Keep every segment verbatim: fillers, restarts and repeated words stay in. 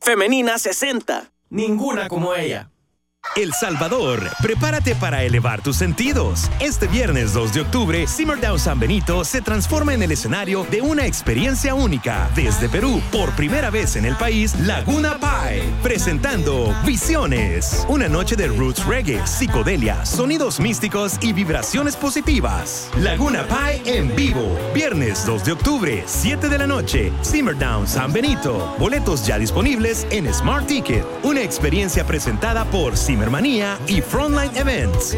Femenina sesenta. Ninguna como ella. El Salvador, prepárate para elevar tus sentidos. Este viernes dos de octubre, Simmerdown San Benito se transforma en el escenario de una experiencia única. Desde Perú, por primera vez en el país, Laguna Pie, presentando Visiones. Una noche de roots reggae, psicodelia, sonidos místicos y vibraciones positivas. Laguna Pie en vivo, viernes dos de octubre, siete de la noche, Simmerdown San Benito. Boletos ya disponibles en Smart Ticket. Una experiencia presentada por Zimmermanía y Frontline Events.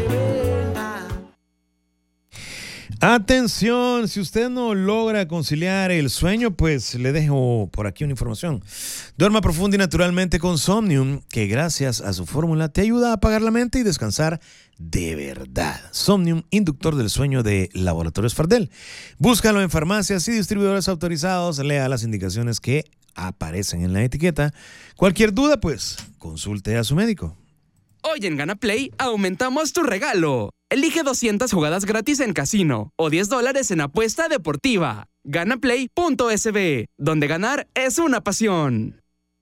Atención, si usted no logra conciliar el sueño, pues le dejo por aquí una información. Duerma profundo y naturalmente con Somnium, que gracias a su fórmula te ayuda a apagar la mente y descansar de verdad. Somnium, inductor del sueño de Laboratorios Fardel. Búscalo en farmacias y distribuidores autorizados. Lea las indicaciones que aparecen en la etiqueta. Cualquier duda, pues consulte a su médico. Hoy en Gana Play aumentamos tu regalo. Elige doscientas jugadas gratis en casino o diez dólares en apuesta deportiva. Ganaplay punto es be, donde ganar es una pasión.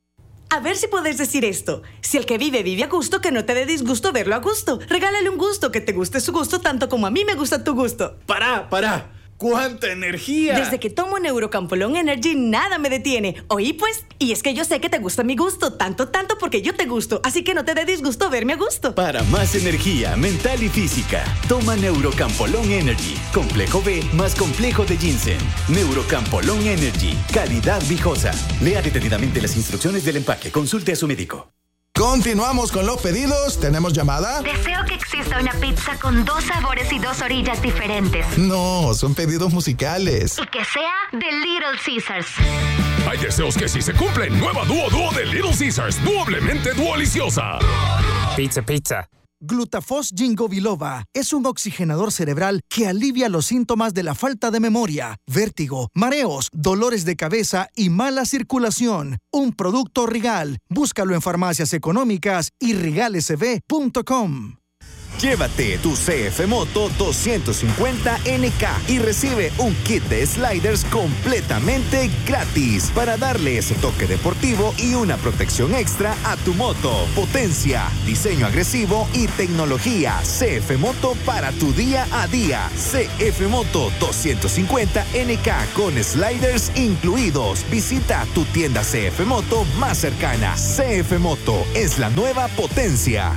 A ver si puedes decir esto. Si el que vive vive a gusto, que no te dé disgusto verlo a gusto. Regálale un gusto, que te guste su gusto tanto como a mí me gusta tu gusto. ¡Para, para! ¡Cuánta energía! Desde que tomo Neurocampolón Energy, nada me detiene. Oí pues, y es que yo sé que te gusta mi gusto, tanto, tanto porque yo te gusto. Así que no te dé disgusto verme a gusto. Para más energía mental y física, toma Neurocampolón Energy. Complejo B más complejo de ginseng. Neurocampolón Energy. Calidad viejosa. Lea detenidamente las instrucciones del empaque. Consulte a su médico. Continuamos con los pedidos. ¿Tenemos llamada? Deseo que exista una pizza con dos sabores y dos orillas diferentes. No, son pedidos musicales. Y que sea de Little Caesars. Hay deseos que sí se cumplen. Nueva Dúo Dúo de Little Caesars. Doblemente duoliciosa. Pizza, pizza. Glutafos Ginkgo biloba es un oxigenador cerebral que alivia los síntomas de la falta de memoria, vértigo, mareos, dolores de cabeza y mala circulación. Un producto Rigal. Búscalo en farmacias económicas y rigal s b punto com. Llévate tu C F Moto doscientos cincuenta N K y recibe un kit de sliders completamente gratis para darle ese toque deportivo y una protección extra a tu moto. Potencia, diseño agresivo y tecnología. C F Moto para tu día a día. C F Moto doscientos cincuenta N K con sliders incluidos. Visita tu tienda C F Moto más cercana. C F Moto es la nueva potencia.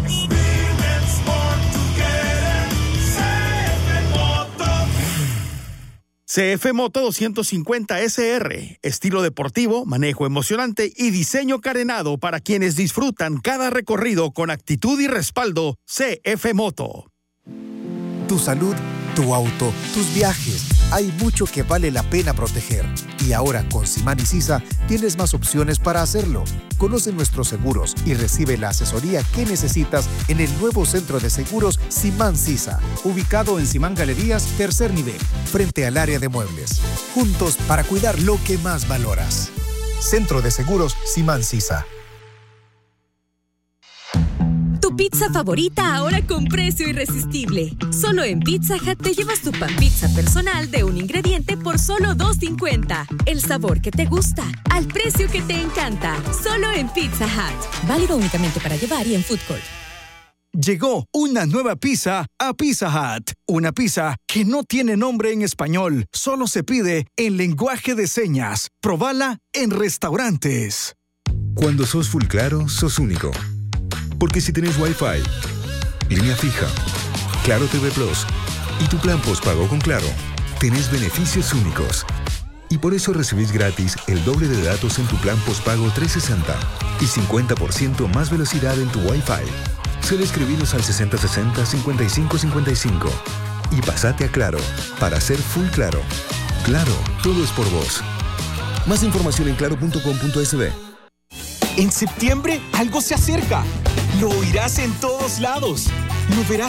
C F Moto doscientos cincuenta S R, estilo deportivo, manejo emocionante y diseño carenado para quienes disfrutan cada recorrido con actitud y respaldo. C F Moto. Tu salud, tu auto, tus viajes. Hay mucho que vale la pena proteger. Y ahora con Simán y Sisa tienes más opciones para hacerlo. Conoce nuestros seguros y recibe la asesoría que necesitas en el nuevo centro de seguros Simán Sisa, ubicado en Simán Galerías, tercer nivel, frente al área de muebles. Juntos para cuidar lo que más valoras. Centro de Seguros Simán Sisa. Tu pizza favorita ahora con precio irresistible. Solo en Pizza Hut te llevas tu pan pizza personal de un ingrediente por solo dos cincuenta. El sabor que te gusta, al precio que te encanta. Solo en Pizza Hut. Válido únicamente para llevar y en Food Court. Llegó una nueva pizza a Pizza Hut. Una pizza que no tiene nombre en español. Solo se pide en lenguaje de señas. Probala en restaurantes. Cuando sos full claro, sos único. Porque si tenés Wi-Fi, línea fija, Claro T V Plus y tu plan postpago con Claro, tenés beneficios únicos. Y por eso recibís gratis el doble de datos en tu plan postpago trescientos sesenta y cincuenta por ciento más velocidad en tu Wi-Fi. Solo escribiros al sesenta sesenta cincuenta y cinco cincuenta y cinco y pasate a Claro para ser full claro. Claro, todo es por vos. Más información en claro punto com punto es be. En septiembre, algo se acerca. Lo oirás en todos lados. Lo verás